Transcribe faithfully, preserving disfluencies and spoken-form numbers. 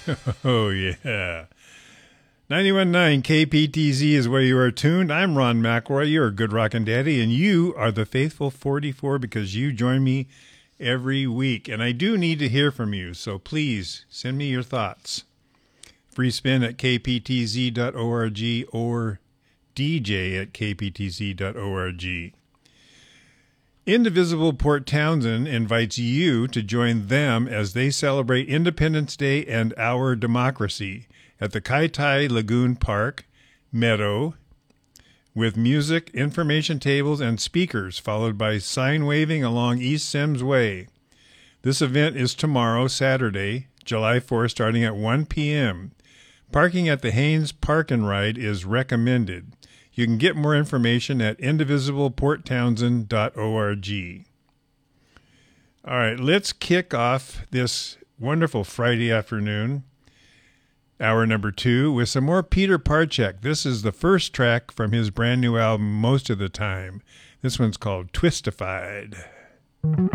Oh, yeah. ninety-one point nine K P T Z is where you are tuned. I'm Ron McElroy. You're a good rockin' daddy, and you are the faithful forty-four because you join me every week. And I do need to hear from you, so please send me your thoughts. Free spin at k p t z dot org or d j at k p t z dot org. Indivisible Port Townsend invites you to join them as they celebrate Independence Day and our democracy at the Kaitai Lagoon Park Meadow with music, information tables, and speakers, followed by sign waving along East Sims Way. This event is tomorrow, Saturday, July fourth, starting at one p.m. Parking at the Haynes Park and Ride is recommended. You can get more information at indivisible port townsend dot org. All right, let's kick off this wonderful Friday afternoon, hour number two, with some more Peter Parchak. This is the first track from his brand new album, Most of the Time. This one's called Twistified.